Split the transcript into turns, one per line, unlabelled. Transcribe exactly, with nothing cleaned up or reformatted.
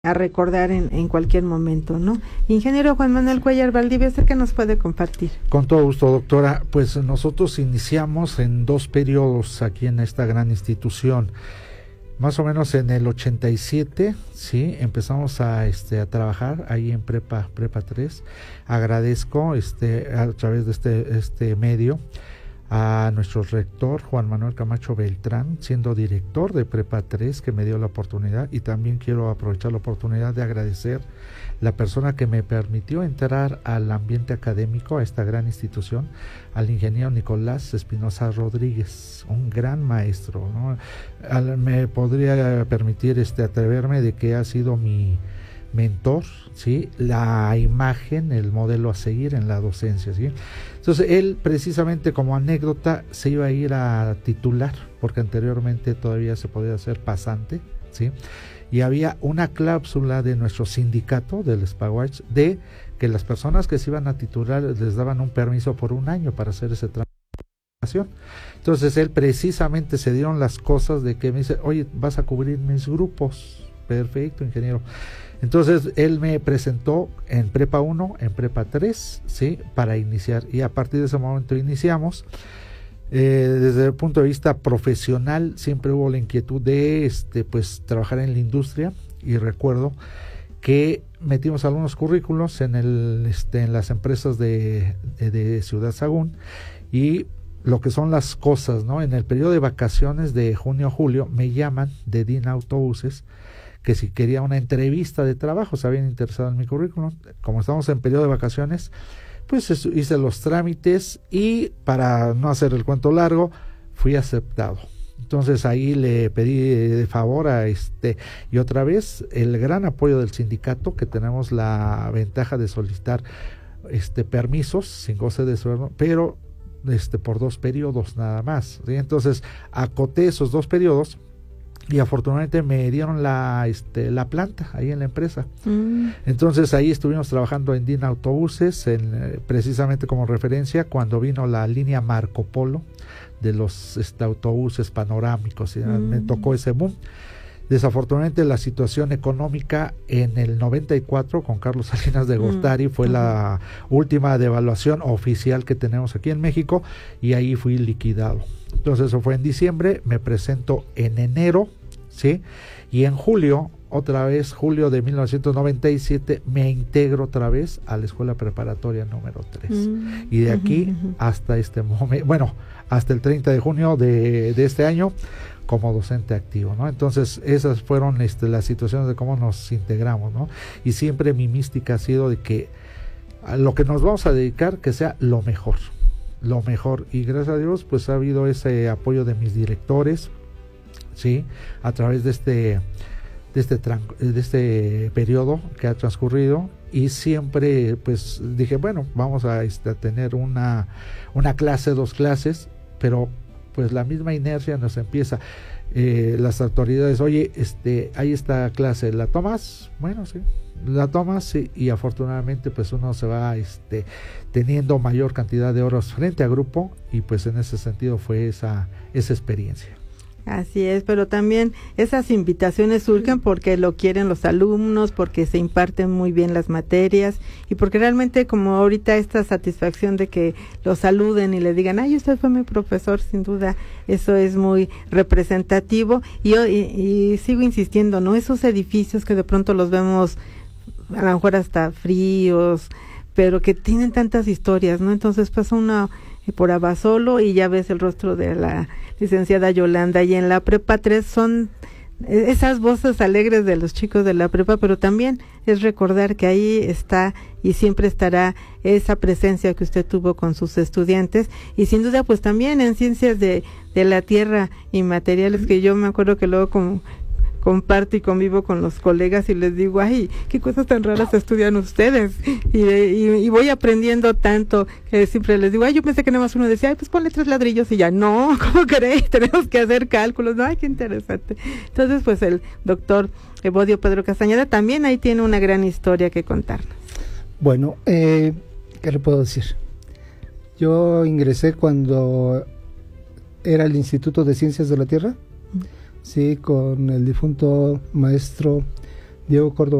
a recordar en, en cualquier momento, ¿no? Ingeniero Juan Manuel Cuellar Valdivia, ¿qué nos puede compartir?
Con todo gusto, doctora. Pues nosotros iniciamos en dos periodos aquí en esta gran institución. Más o menos en el ochenta y siete, sí, empezamos a este a trabajar ahí en Prepa Prepa tres. Agradezco este a través de este este medio a nuestro rector Juan Manuel Camacho Beltrán, siendo director de Prepa tres, que me dio la oportunidad, y también quiero aprovechar la oportunidad de agradecer la persona que me permitió entrar al ambiente académico, a esta gran institución, al ingeniero Nicolás Espinosa Rodríguez, un gran maestro, ¿no? Al, me podría permitir este atreverme de que ha sido mi mentor, ¿sí? La imagen, el modelo a seguir en la docencia, ¿sí? Entonces él, precisamente como anécdota, se iba a ir a titular, porque anteriormente todavía se podía hacer pasante, ¿sí? Y había una cláusula de nuestro sindicato del Spawatch de que las personas que se iban a titular les daban un permiso por un año para hacer ese trámite. Entonces él, precisamente, se dieron las cosas de que me dice, oye, vas a cubrir mis grupos. Perfecto, ingeniero. Entonces él me presentó en Prepa uno, en Prepa tres, ¿sí? Para iniciar, y a partir de ese momento iniciamos. Eh, desde el punto de vista profesional siempre hubo la inquietud de este pues trabajar en la industria, y recuerdo que metimos algunos currículos en el este en las empresas de, de, de Ciudad Sagún, y lo que son las cosas, ¿no? En el periodo de vacaciones de junio a julio me llaman de DIN Autobuses que si quería una entrevista de trabajo, se habían interesado en mi currículum. Como estamos en periodo de vacaciones, pues hice los trámites, y para no hacer el cuento largo, fui aceptado. Entonces ahí le pedí de favor a este, y otra vez el gran apoyo del sindicato, que tenemos la ventaja de solicitar este permisos sin goce de sueldo, pero este por dos periodos nada más, ¿sí? Entonces acoté esos dos periodos, y afortunadamente me dieron la este la planta ahí en la empresa. Mm. Entonces ahí estuvimos trabajando en DIN Autobuses, en, eh, precisamente como referencia cuando vino la línea Marco Polo de los este, autobuses panorámicos, y mm. me tocó ese boom. Desafortunadamente la situación económica en el noventa y cuatro con Carlos Salinas de Gortari mm. fue uh-huh. la última devaluación oficial que tenemos aquí en México, y ahí fui liquidado. Entonces eso fue en diciembre, me presento en enero, ¿sí? Y en julio, otra vez, julio de mil novecientos noventa y siete, me integro otra vez a la escuela preparatoria número tres. Mm. Y de aquí uh-huh. hasta este momento, bueno, hasta el treinta de junio de, de este año, como docente activo, ¿no? Entonces esas fueron este, las situaciones de cómo nos integramos, ¿no? Y siempre mi mística ha sido de que a lo que nos vamos a dedicar, que sea lo mejor, lo mejor, y gracias a Dios pues ha habido ese apoyo de mis directores, sí, a través de este de este tran- de este periodo que ha transcurrido, y siempre pues dije, bueno, vamos a, este, a tener una una clase, dos clases, pero pues la misma inercia nos empieza, eh, las autoridades, oye, este, hay esta clase, ¿la tomas? Bueno, sí, la tomas, sí, y afortunadamente pues uno se va este, teniendo mayor cantidad de horas frente a grupo, y pues en ese sentido fue esa, esa experiencia.
Así es, pero también esas invitaciones surgen porque lo quieren los alumnos, porque se imparten muy bien las materias, y porque realmente, como ahorita, esta satisfacción de que los saluden y le digan, ay, usted fue mi profesor, sin duda, eso es muy representativo. Y, y, y sigo insistiendo, ¿no? Esos edificios que de pronto los vemos a lo mejor hasta fríos, pero que tienen tantas historias, ¿no? Entonces pasa una por Abasolo y ya ves el rostro de la licenciada Yolanda, y en la Prepa tres son esas voces alegres de los chicos de la prepa, pero también es recordar que ahí está y siempre estará esa presencia que usted tuvo con sus estudiantes, y sin duda pues también en ciencias de, de la tierra y materiales, que yo me acuerdo que luego como comparto y convivo con los colegas y les digo, ay, qué cosas tan raras estudian ustedes, y, y, y voy aprendiendo tanto que siempre les digo, ay, yo pensé que nada más uno decía, ay, pues ponle tres ladrillos, y ya, no, ¿cómo crees? Tenemos que hacer cálculos, no, ay, qué interesante. Entonces, pues el doctor Evodio Pedro Castañeda también ahí tiene una gran historia que contarnos.
Bueno, eh, ¿qué le puedo decir? Yo ingresé cuando era el Instituto de Ciencias de la Tierra, sí, con el difunto maestro Diego Córdoba